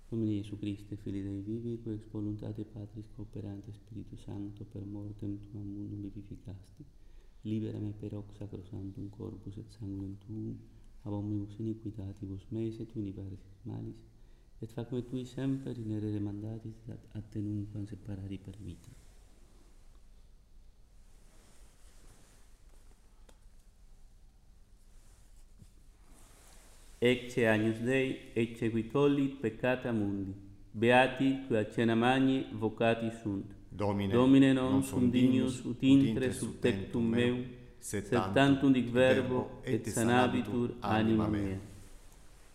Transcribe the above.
Domine Gesù Christe, Filii Dei vivi, qui ex voluntate Patris cooperante Spiritu Sancto, per mortem tuam mundum vivificasti, libera me per hoc sacrosanctum corpus et sanguinem tuum, ab omnibus iniquitatibus meis et universis malis, et facme tui semper inerere mandatis ad te nunquam separari per vita. Ecce Agnus Dei, ecce qui tollit peccata mundi. Beati qui a cena magni vocati sunt. Domine non sum dignus ut intre sub tectum meum, sed tantum dic verbo et sanabitur anima mea.